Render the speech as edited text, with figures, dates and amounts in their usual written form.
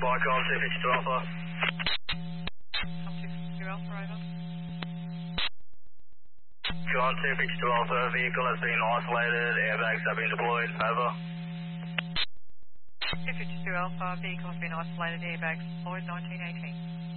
Bicom 252 Alpha. 252 Alpha, over. John 252 Alpha, vehicle has been isolated, airbags have been deployed, over. 252 Alpha, vehicle has been isolated, airbags deployed, 1918.